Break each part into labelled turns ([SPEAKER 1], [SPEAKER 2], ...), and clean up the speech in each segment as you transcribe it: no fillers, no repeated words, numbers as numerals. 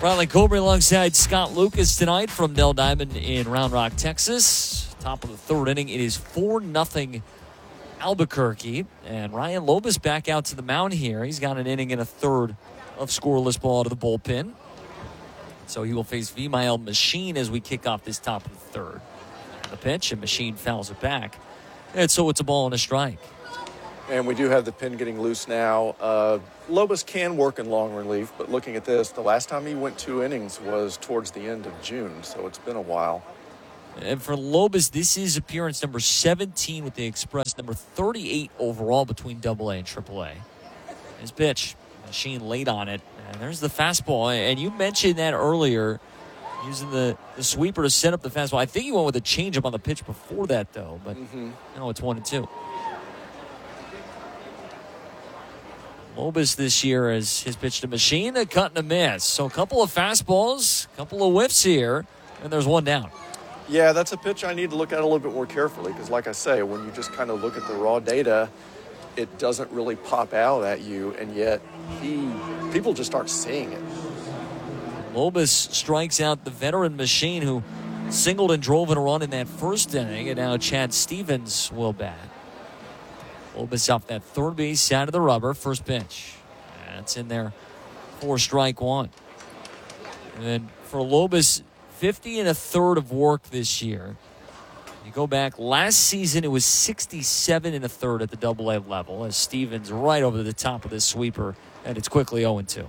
[SPEAKER 1] Riley Cobra alongside Scott Lucas tonight from Dell Diamond in Round Rock, Texas. Top of the third inning. It is 4-0 Albuquerque. And Ryan Lobus back out to the mound here. He's got an inning and a third of scoreless ball out of the bullpen. So he will face Vimael Machine as we kick off this top of the third. The pitch, and Machine fouls it back. And so it's a ball and a strike.
[SPEAKER 2] And we do have the pin getting loose now. Lobus can work in long relief, but looking at this, the last time he went 2 innings was towards the end of June, so it's been a while.
[SPEAKER 1] And for Lobus, this is appearance number 17 with the Express, number 38 overall between AA and AAA. His pitch, Machine late on it, and there's the fastball. And you mentioned that earlier, using the sweeper to set up the fastball. I think he went with a changeup on the pitch before that, though, but no, it's 1-2. Lobus this year as his pitch to Machine, a cut and a miss. So a couple of fastballs, a couple of whiffs here, and there's one down.
[SPEAKER 2] Yeah, that's a pitch I need to look at a little bit more carefully because, like I say, when you just kind of look at the raw data, it doesn't really pop out at you, and yet people just aren't seeing it.
[SPEAKER 1] Lobus strikes out the veteran Machine who singled and drove in a run in that first inning, and now Chad Stevens will bat. Lobus off that third base side of the rubber, first pitch. That's in there for strike one. And then for Lobus, 50 and a third of work this year. You go back last season, it was 67 and a third at the AA level as Stevens right over the top of this sweeper, and it's quickly 0-2.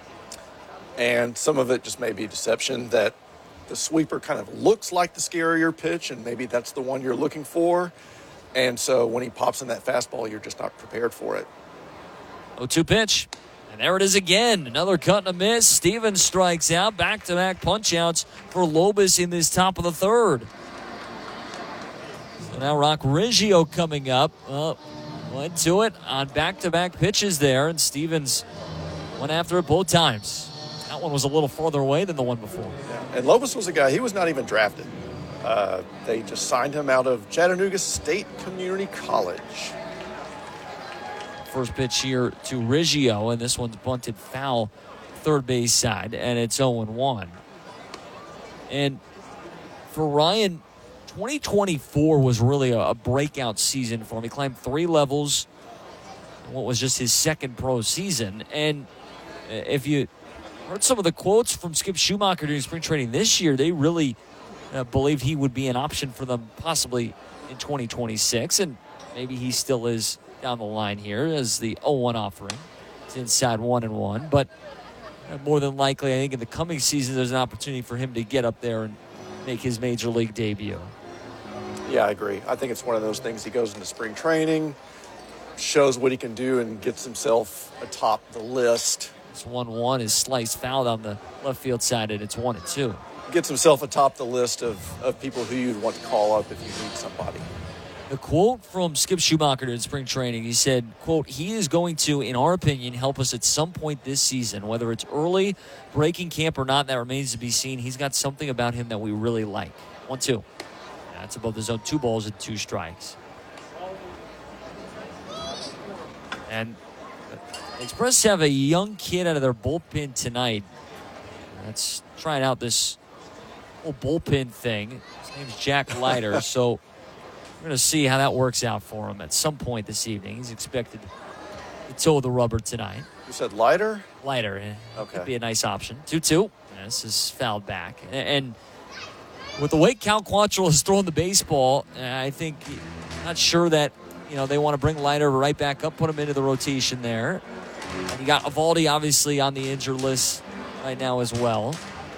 [SPEAKER 2] And some of it just may be deception that the sweeper kind of looks like the scarier pitch, and maybe that's the one you're looking for. And so when he pops in that fastball, you're just not prepared for it.
[SPEAKER 1] 0-2 pitch. And there it is again. Another cut and a miss. Stevens strikes out. Back-to-back punch-outs for Lobus in this top of the third. So now Rock Riggio coming up. Went to it on back-to-back pitches there. And Stevens went after it both times. That one was a little farther away than the one before.
[SPEAKER 2] Yeah. And Lobus was a guy, he was not even drafted. They just signed him out of Chattanooga State Community College.
[SPEAKER 1] First pitch here to Riggio, and this one's bunted foul third base side, and it's 0-1. And for Ryan, 2024 was really a breakout season for him. He climbed 3 levels in what was just his second pro season. And if you heard some of the quotes from Skip Schumacher during spring training this year, they really believed he would be an option for them possibly in 2026, and maybe he still is down the line here as the 0-1 offering. It's inside 1-1, but more than likely, I think in the coming season, there's an opportunity for him to get up there and make his major league debut.
[SPEAKER 2] Yeah, I agree. I think it's one of those things. He goes into spring training, shows what he can do, and gets himself atop the list.
[SPEAKER 1] It's 1-1 is sliced fouled on the left field side, and it's 1-2.
[SPEAKER 2] Gets himself atop the list of people who you'd want to call up if you need somebody.
[SPEAKER 1] The quote from Skip Schumacher in spring training, he said, quote, he is going to, in our opinion, help us at some point this season. Whether it's early, breaking camp or not, that remains to be seen. He's got something about him that we really like. 1-2. That's above the zone. 2 balls and 2 strikes. And the Express have a young kid out of their bullpen tonight. That's trying out this whole bullpen thing. His name's Jack Leiter, so we're going to see how that works out for him at some point this evening. He's expected to toe the rubber tonight.
[SPEAKER 2] You said Leiter?
[SPEAKER 1] Leiter.
[SPEAKER 2] Okay.
[SPEAKER 1] Could be a nice option. 2-2. This is fouled back. And with the way Cal Quantrill has thrown the baseball, I think, not sure that, they want to bring Leiter right back up, put him into the rotation there. And you got Eovaldi, obviously, on the injured list right now as well.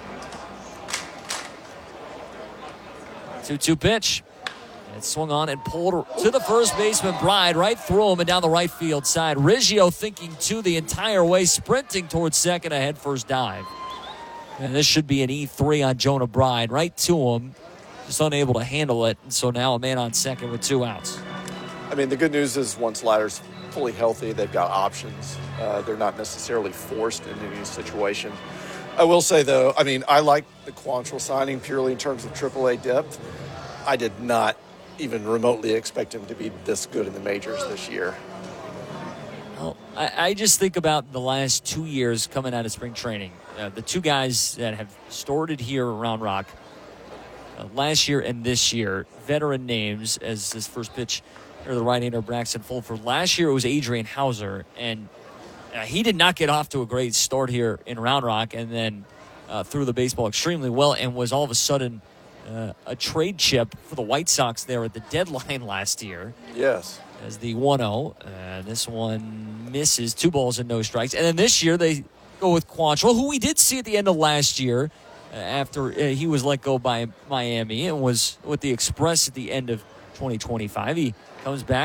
[SPEAKER 1] 2-2 pitch. It swung on and pulled to the first baseman, Bride, right through him and down the right field side. Riggio thinking two the entire way, sprinting towards second, a head first dive. And this should be an E3 on Jonah Bride, right to him, just unable to handle it. And so now a man on second with 2 outs.
[SPEAKER 2] I mean, the good news is once Leiter's fully healthy, they've got options. They're not necessarily forced into any situation. I will say, though, I like the Quantrill signing purely in terms of AAA depth. I did not even remotely expect him to be this good in the majors this year.
[SPEAKER 1] Well, I just think about the last 2 years coming out of spring training. The two guys that have started here around Rock last year and this year, veteran names as this first pitch, or the right-hander Braxton Fulford. Last year it was Adrian Hauser, and he did not get off to a great start here in Round Rock, and then threw the baseball extremely well and was all of a sudden a trade chip for the White Sox there at the deadline last year.
[SPEAKER 2] Yes.
[SPEAKER 1] As the 1-0. This one misses, 2 balls and no strikes. And then this year they go with Quantrill, who we did see at the end of last year after he was let go by Miami and was with the Express at the end of 2025. He comes back.